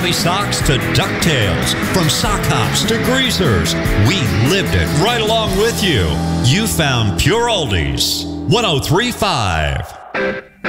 Dirty socks to DuckTales, from sock hops to greasers. We lived it right along with you. You found Pure Oldies. 103.5.